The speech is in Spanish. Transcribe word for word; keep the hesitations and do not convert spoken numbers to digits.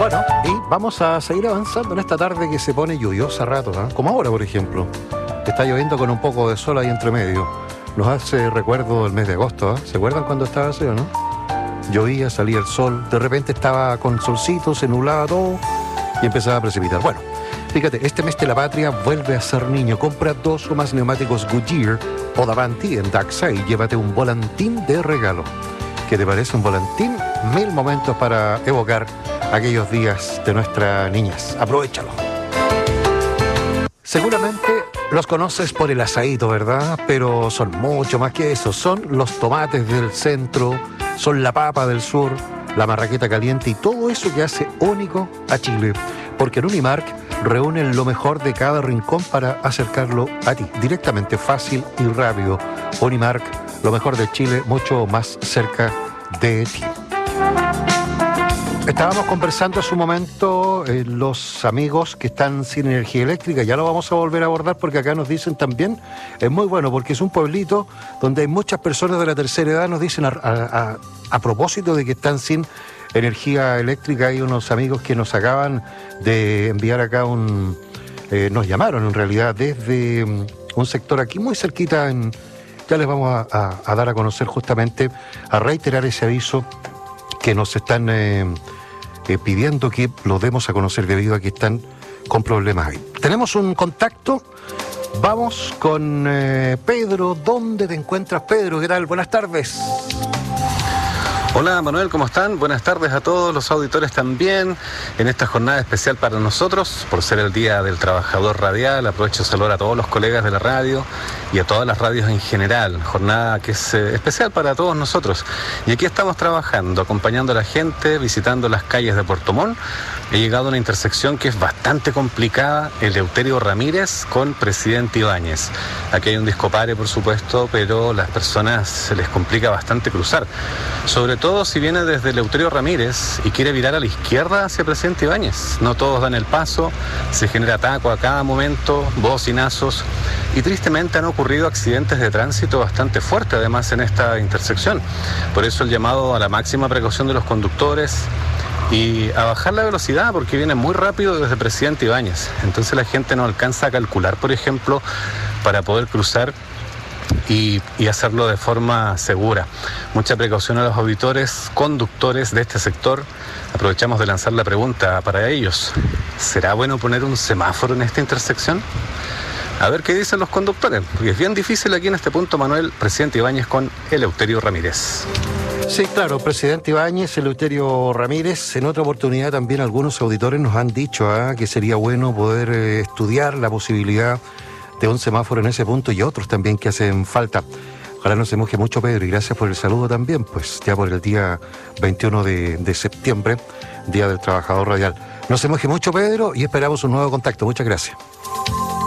Bueno, y vamos a seguir avanzando en esta tarde que se pone lluviosa a ratos, ¿eh? Como ahora, por ejemplo. Está lloviendo con un poco de sol ahí entre medio. Nos hace recuerdo el mes de agosto, ¿eh? ¿Se acuerdan cuando estaba así o no? Llovía, salía el sol, de repente estaba con solcito, se nublaba todo y empezaba a precipitar. Bueno, fíjate, este mes de la patria vuelve a ser niño. Compra dos o más neumáticos Goodyear o Davanti en Daxa y llévate un volantín de regalo. ¿Qué te parece un volantín? Mil momentos para evocar aquellos días de nuestra niñez. Aprovechalo. Seguramente los conoces por el asadito, ¿verdad? Pero son mucho más que eso. Son los tomates del centro, son la papa del sur, la marraqueta caliente y todo eso que hace único a Chile. Porque en Unimark reúnen lo mejor de cada rincón para acercarlo a ti. Directamente, fácil y rápido. Unimark, lo mejor de Chile, mucho más cerca de ti. Estábamos conversando hace un momento eh, los amigos que están sin energía eléctrica. Ya lo vamos a volver a abordar porque acá nos dicen también, es muy bueno porque es un pueblito donde hay muchas personas de la tercera edad. Nos dicen a, a, a, a propósito de que están sin energía eléctrica. Hay unos amigos que nos acaban de enviar acá un... Eh, nos llamaron en realidad desde um, un sector aquí muy cerquita. En, ya les vamos a, a, a dar a conocer justamente, a reiterar ese aviso que nos están... Eh, Eh, pidiendo que lo demos a conocer debido a que están con problemas ahí. Tenemos un contacto, vamos con eh, Pedro. ¿Dónde te encuentras, Pedro? ¿Qué tal? Buenas tardes. Hola Manuel, ¿cómo están? Buenas tardes a todos los auditores también en esta jornada especial para nosotros por ser el Día del Trabajador Radial. Aprovecho de saludar a todos los colegas de la radio y a todas las radios en general, jornada que es eh, especial para todos nosotros. Y aquí estamos trabajando, acompañando a la gente, visitando las calles de Puerto Montt. He llegado a una intersección que es bastante complicada, Eleuterio Ramírez con Presidente Ibáñez. Aquí hay un discopare, por supuesto, pero las personas se les complica bastante cruzar. Sobre todo si viene desde Eleuterio Ramírez y quiere virar a la izquierda hacia Presidente Ibáñez. No todos dan el paso, se genera taco a cada momento, bocinazos y tristemente han ocurrido accidentes de tránsito bastante fuertes además en esta intersección. Por eso el llamado a la máxima precaución de los conductores y a bajar la velocidad porque viene muy rápido desde Presidente Ibáñez. Entonces la gente no alcanza a calcular, por ejemplo, para poder cruzar y, y hacerlo de forma segura. Mucha precaución a los auditores, conductores de este sector. Aprovechamos de lanzar la pregunta para ellos. ¿Será bueno poner un semáforo en esta intersección? A ver qué dicen los conductores, porque es bien difícil aquí en este punto, Manuel, Presidente Ibáñez con Eleuterio Ramírez. Sí, claro, Presidente Ibáñez, Eleuterio Ramírez. En otra oportunidad también algunos auditores nos han dicho ¿eh? que sería bueno poder eh, estudiar la posibilidad de un semáforo en ese punto y otros también que hacen falta. Ojalá no se moje mucho, Pedro, y gracias por el saludo también, pues ya por el día veintiuno de septiembre, Día del Trabajador Radial. No se moje mucho, Pedro, y esperamos un nuevo contacto. Muchas gracias.